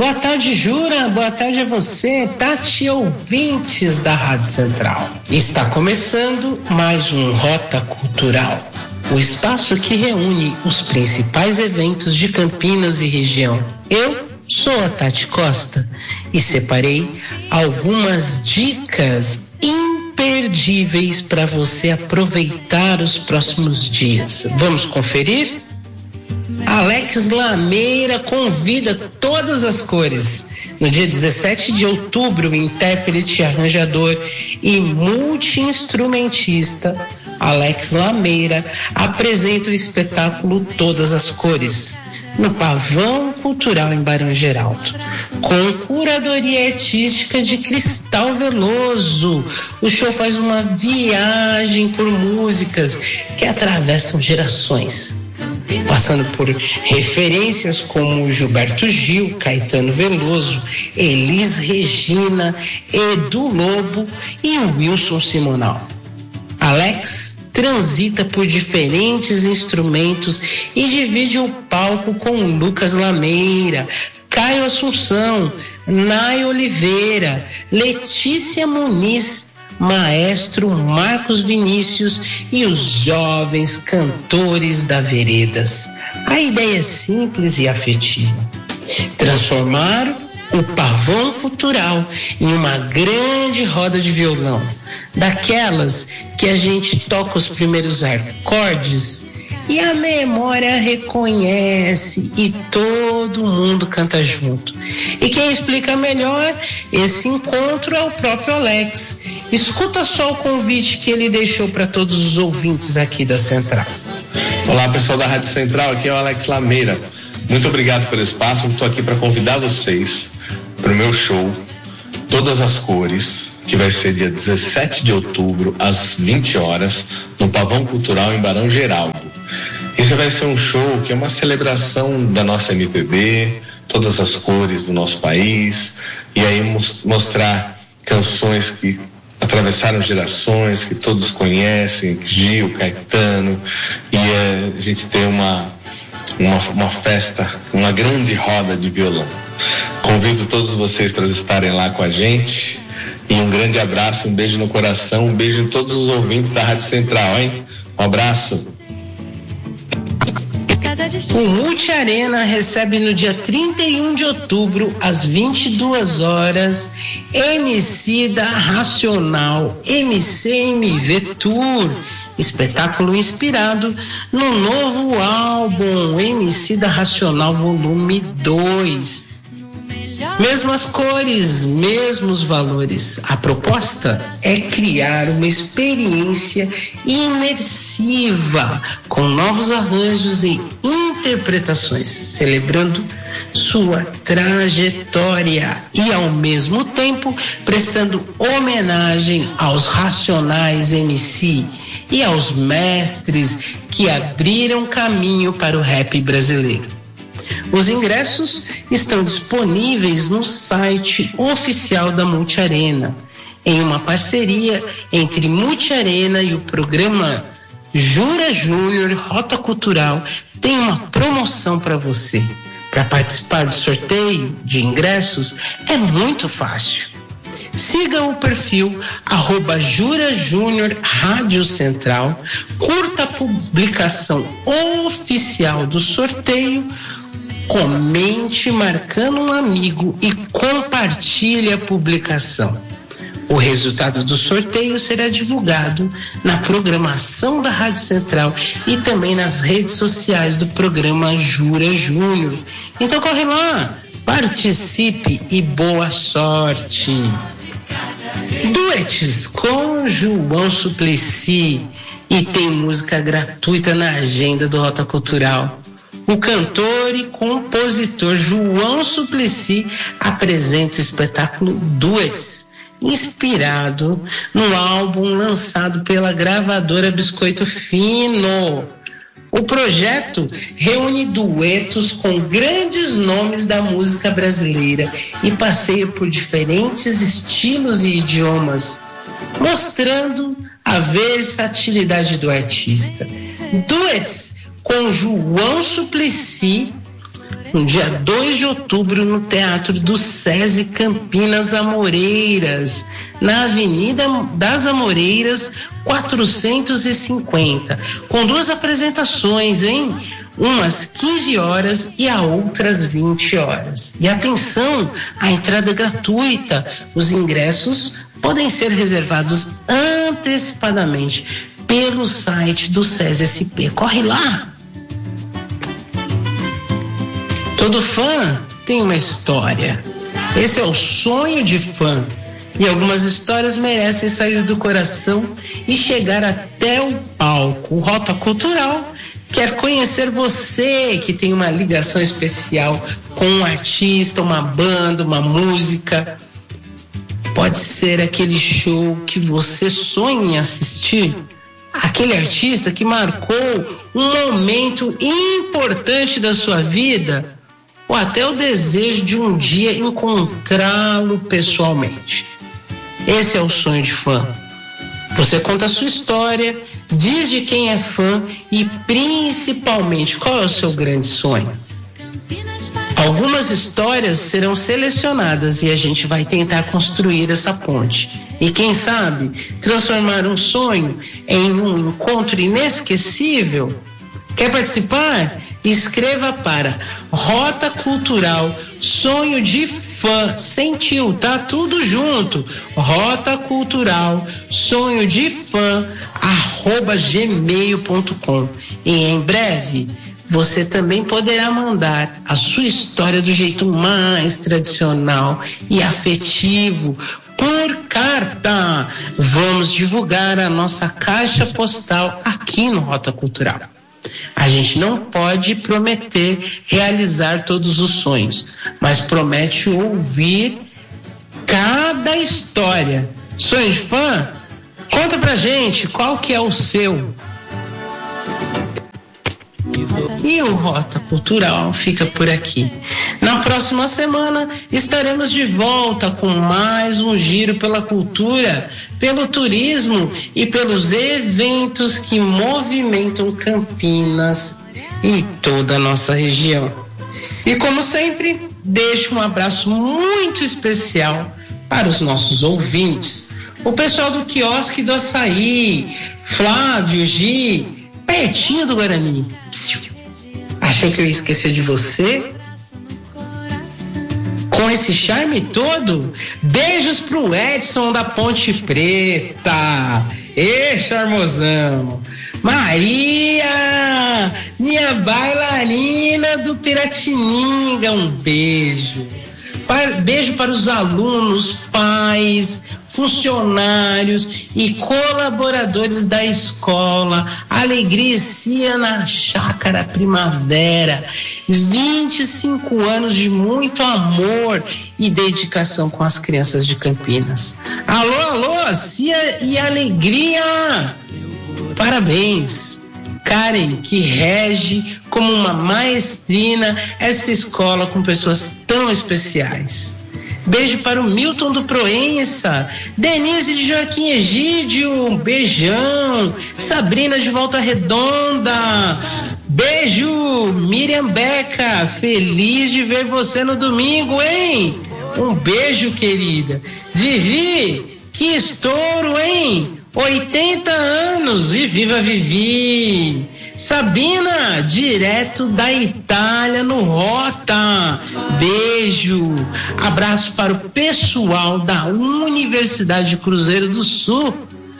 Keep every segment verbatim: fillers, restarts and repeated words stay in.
Boa tarde, Jura. Boa tarde a você, Tati, ouvintes da Rádio Central. Está começando mais um Rota Cultural, o espaço que reúne os principais eventos de Campinas e região. Eu sou a Tati Costa e separei algumas dicas imperdíveis para você aproveitar os próximos dias. Vamos conferir? Alex Lameira convida todas as cores. No dia dezessete de outubro, o intérprete, arranjador e multi-instrumentista Alex Lameira apresenta o espetáculo Todas as Cores, no Pavão Cultural em Barão Geraldo, com curadoria artística de Cristal Veloso. O show faz uma viagem por músicas que atravessam gerações, passando por referências como Gilberto Gil, Caetano Veloso, Elis Regina, Edu Lobo e Wilson Simonal. Alex transita por diferentes instrumentos e divide o palco com Lucas Lameira, Caio Assunção, Nay Oliveira, Letícia Muniz, Maestro Marcos Vinícius e os jovens cantores da Veredas. A ideia é simples e afetiva: transformar o Pavão Cultural em uma grande roda de violão, daquelas que a gente toca os primeiros acordes e a memória reconhece e todo mundo canta junto. E quem explica melhor esse encontro é o próprio Alex. Escuta só o convite que ele deixou para todos os ouvintes aqui da Central. Olá, pessoal da Rádio Central, aqui é o Alex Lameira. Muito obrigado pelo espaço. Estou aqui para convidar vocês para o meu show Todas as Cores, que vai ser dia dezessete de outubro, às vinte horas, no Pavão Cultural em Barão Geraldo. Esse vai ser um show que é uma celebração da nossa M P B, todas as cores do nosso país, e aí mostrar canções que atravessaram gerações, que todos conhecem, Gil, Caetano, e é, a gente tem uma, uma, uma festa, uma grande roda de violão. Convido todos vocês para estarem lá com a gente, e um grande abraço, um beijo no coração, um beijo em todos os ouvintes da Rádio Central, hein? Um abraço. O Multi Arena recebe no dia trinta e um de outubro, às vinte e duas horas, Emicida Racional, M C M V Tour, espetáculo inspirado no novo álbum Emicida Racional Volume dois. Mesmas cores, mesmos valores. A proposta é criar uma experiência imersiva com novos arranjos e interpretações, celebrando sua trajetória e, ao mesmo tempo, prestando homenagem aos Racionais M C e aos mestres que abriram caminho para o rap brasileiro. Os ingressos estão disponíveis no site oficial da Multi Arena, em uma parceria entre Multi Arena e o programa Jura Júnior Rota Cultural. Tem uma promoção para você. Para participar do sorteio de ingressos é muito fácil. Siga o perfil arroba Jura Júnior Rádio Central, curta a publicação oficial do sorteio, comente marcando um amigo e compartilhe a publicação. O resultado do sorteio será divulgado na programação da Rádio Central e também nas redes sociais do programa Jura Júnior. Então corre lá, participe e boa sorte. Duetes com João Suplicy, e tem música gratuita na agenda do Rota Cultural. O cantor e compositor João Suplicy apresenta o espetáculo Duets, inspirado no álbum lançado pela gravadora Biscoito Fino. O projeto reúne duetos com grandes nomes da música brasileira e passeia por diferentes estilos e idiomas, mostrando a versatilidade do artista. Duets com João Suplicy no dia dois de outubro, no Teatro do SESI Campinas Amoreiras, na Avenida das Amoreiras, quatrocentos e cinquenta, com duas apresentações, hein? Umas quinze horas e a outras vinte horas. E atenção, a entrada é gratuita. Os ingressos podem ser reservados antecipadamente pelo site do SESI S P. Corre lá! Todo fã tem uma história. Esse é o sonho de fã. E algumas histórias merecem sair do coração e chegar até o palco. O Rota Cultural quer conhecer você que tem uma ligação especial com um artista, uma banda, uma música. Pode ser aquele show que você sonha em assistir. Aquele artista que marcou um momento importante da sua vida, ou até o desejo de um dia encontrá-lo pessoalmente. Esse é o sonho de fã. Você conta a sua história, diz de quem é fã e principalmente qual é o seu grande sonho. Algumas histórias serão selecionadas e a gente vai tentar construir essa ponte. E quem sabe transformar um sonho em um encontro inesquecível. Quer participar? Escreva para Rota Cultural Sonho de Fã, sem tio, tá tudo junto. Rota Cultural Sonho de Fã, arroba gmail ponto com. E em breve você também poderá mandar a sua história do jeito mais tradicional e afetivo por carta. Vamos divulgar a nossa caixa postal aqui no Rota Cultural. A gente não pode prometer realizar todos os sonhos, mas promete ouvir cada história. Sonho de fã? Conta pra gente qual que é o seu. E o Rota Cultural fica por aqui. Na próxima semana estaremos de volta com mais um giro pela cultura, pelo turismo e pelos eventos que movimentam Campinas e toda a nossa região. E como sempre, deixo um abraço muito especial para os nossos ouvintes. O pessoal do quiosque do Açaí, Flávio, Gi, pertinho do Guarani. Achou que eu ia esquecer de você? Com esse charme todo, beijos pro Edson da Ponte Preta. Ê, charmosão. Maria, minha bailarina do Piratininga, um beijo. Beijo para os alunos, pais, funcionários e colaboradores da escola. Alegria na Chácara Primavera. vinte e cinco anos de muito amor e dedicação com as crianças de Campinas. Alô, alô, Cia e Alegria! Parabéns! Karen, que rege como uma maestrina essa escola com pessoas tão especiais. Beijo para o Milton do Proença, Denise de Joaquim Egídio, um beijão. Sabrina de Volta Redonda, beijo. Miriam Beca, feliz de ver você no domingo, hein? Um beijo, querida. Vivi, que estouro, hein? oitenta anos e viva Vivi. Sabina, direto da Itália no Rota. Beijo. Abraço para o pessoal da Universidade de Cruzeiro do Sul.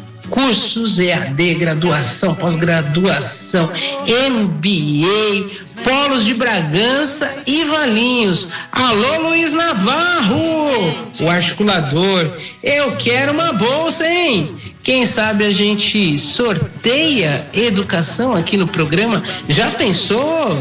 Cursos E A D, graduação, pós-graduação, M B A, Polos de Bragança e Valinhos. Alô, Luiz Navarro, o articulador. Eu quero uma bolsa, hein? Quem sabe a gente sorteia educação aqui no programa? Já pensou?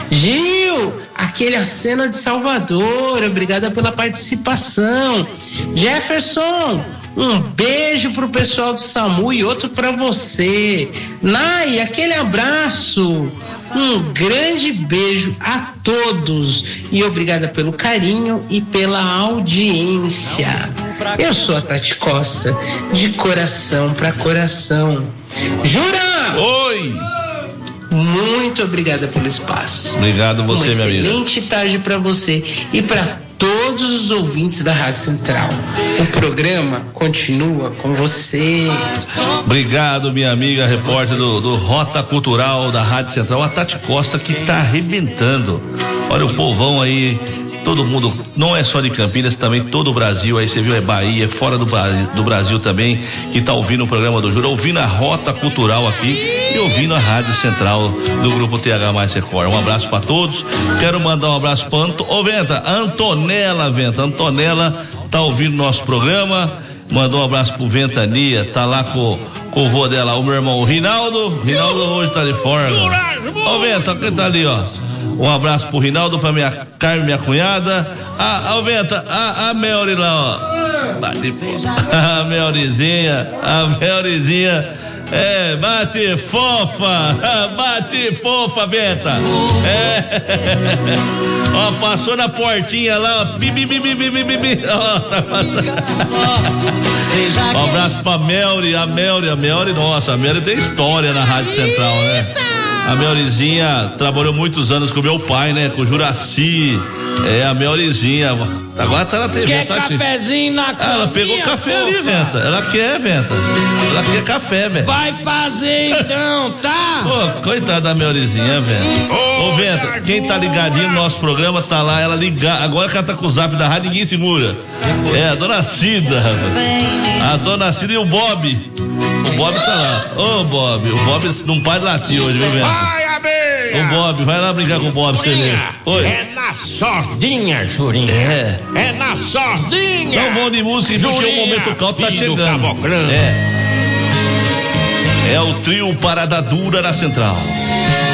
Gil, aquele aceno de Salvador, obrigada pela participação. Jefferson, um beijo pro pessoal do SAMU e outro para você. Nai, aquele abraço. Um grande beijo a todos e obrigada pelo carinho e pela audiência. Eu sou a Tati Costa, de coração para coração. Jura? Oi! muito obrigada pelo espaço. Obrigado você, minha amiga. Uma excelente tarde para você e para todos os ouvintes da Rádio Central. O programa continua com você. Obrigado, minha amiga repórter do, do Rota Cultural da Rádio Central, a Tati Costa, que tá arrebentando. Olha o povão aí, todo mundo, não é só de Campinas, também todo o Brasil, aí você viu, é Bahia, é fora do, do Brasil também, que tá ouvindo o programa do Júlio, ouvindo a Rota Cultural aqui e ouvindo a Rádio Central do Grupo T H mais Record. Um abraço para todos, quero mandar um abraço para Anto, ô Venta, Antonella, Venta, Antonella tá ouvindo nosso programa, mandou um abraço pro Ventania, tá lá com, com o vô dela, o meu irmão, o Rinaldo, Rinaldo hoje tá de fora. Ô Venta, quem tá ali, ó. Um abraço pro Rinaldo, pra minha Carmen, minha cunhada. A, a Venta, a, a Melri lá, ó. Bate, a Melrizinha, a Melrizinha. É, bate fofa, bate fofa, Venta. É. Ó, passou na portinha lá, ó. Bi, bi, bi, bi, bi, bi, bi. Ó, tá passando. Um abraço pra Melri, a Melri, a Melri, nossa, a Melri tem história na Rádio Central, né? A Melrizinha trabalhou muitos anos com meu pai, né? Com o Juraci. É, a Melrizinha. Agora tá na T V. Quer tá cafezinho na caminha, ela pegou café ali, Venta. Ela quer, Venta. Ela quer café, velho. Vai fazer então, tá? Pô, coitada da Melrizinha, Venta. Ô, Venta, quem tá ligadinho no nosso programa tá lá, ela ligar. Agora que ela tá com o zap da rádio, ninguém segura. É, a dona Cida, rapaz. A dona Cida e o Bob. O Bob tá lá. Ô, Bob, o Bob não para de latir hoje, viu, Venta? Vai, amiga! O Bob, vai lá brincar com o Bob, você vê. Oi. É na sordinha, Jurinha. É. É na sordinha. Então vamos de música, porque Jurinha, o momento caldo tá filho do chegando. Caboclão. É. É o trio Parada Dura na Central.